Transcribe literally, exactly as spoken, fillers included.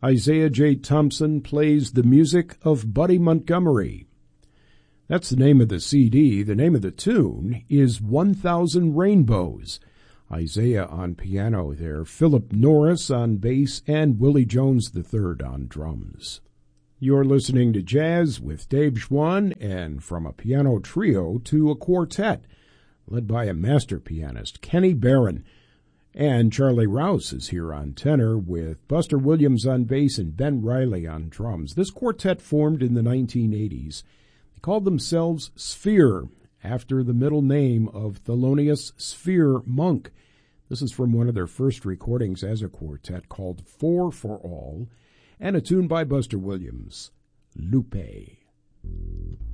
Isaiah J. Thompson plays the music of Buddy Montgomery. That's the name of the C D. The name of the tune is one thousand Rainbows. Isaiah on piano there, Philip Norris on bass, and Willie Jones the third on drums. You're listening to Jazz with Dave Schwann, and from a piano trio to a quartet, led by a master pianist, Kenny Barron. And Charlie Rouse is here on tenor with Buster Williams on bass and Ben Riley on drums. This quartet formed in the nineteen eighties. They called themselves Sphere, after the middle name of Thelonious Sphere Monk. This is from one of their first recordings as a quartet called Four for All, and a tune by Buster Williams, Lupe.